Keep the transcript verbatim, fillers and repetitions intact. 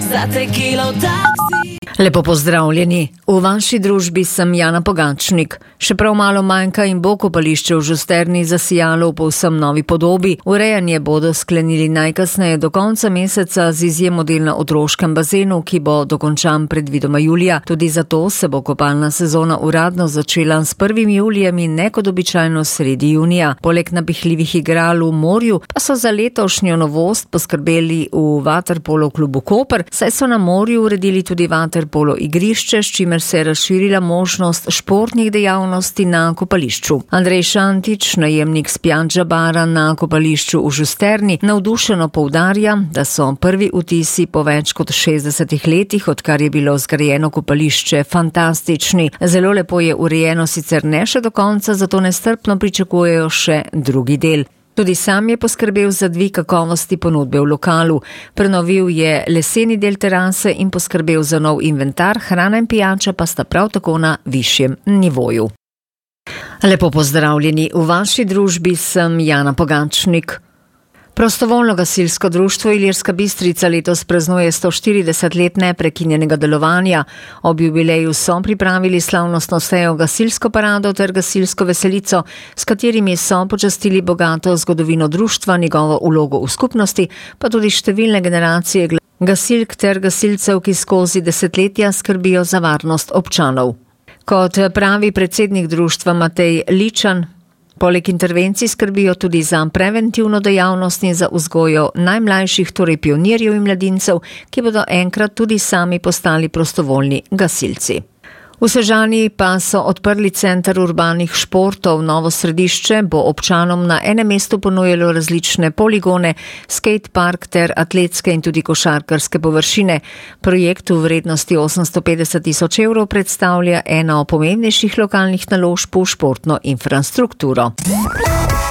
za tekilo taksi. Lepo pozdravljeni. V vaši družbi sem Jana Pogačnik. Še prav malo manjka in bo kopališče v Žusterni zasijalo v povsem novi podobi. Urejanje bodo sklenili najkasneje do konca meseca z izjemo del na otroškem bazenu, ki bo dokončan predvidoma julija. Tudi zato se bo kopalna sezona uradno začela s prvim julijem in ne kot običajno sredi junija. Poleg napihljivih igral v morju pa so za letošnjo novost poskrbeli v vaterpolo klubu Koper, saj so na morju uredili tudi vaterpolo igrišče, s čimer se je razširila možnost športnih dejavnosti na kopališču. Andrej Šantič, najemnik Spjandža bara na kopališču v Žusterni, navdušeno poudarja, da so prvi vtisi po več kot šestdesetih letih, odkar je bilo zgrajeno kopališče, fantastični. Zelo lepo je urejeno, sicer ne še do konca, zato nestrpno pričakujejo še drugi del. Tudi sam je poskrbel za dvig kakovosti ponudbe v lokalu. Prenovil je leseni del terase in poskrbel za nov inventar, hrana in pijača pa sta prav tako na višjem nivoju. Lepo pozdravljeni. V vaši družbi sem Jana Pogačnik. Prostovoljno gasilsko društvo Ilirska Bistrica letos praznuje sto štirideset let neprekinjenega delovanja. Ob jubileju so pripravili slavnostno sejo gasilsko parado ter gasilsko veselico, s katerimi so počastili bogato zgodovino društva, njegovo vlogo v skupnosti, pa tudi številne generacije gasilk ter gasilcev, ki skozi desetletja skrbijo za varnost občanov. Kot pravi predsednik društva Matej Ličan, poleg intervencij skrbijo tudi za preventivno dejavnost in za vzgojo najmlajših, torej pionirjev in mladincev, ki bodo enkrat tudi sami postali prostovoljni gasilci. V Sežani pa so odprli center urbanih športov. Novo središče bo občanom na enem mestu ponujalo različne poligone, skate park ter atletske in tudi košarkarske površine. Projekt v vrednosti osemsto petdeset tisoč evrov predstavlja eno pomembnejših lokalnih naložb v športno infrastrukturo.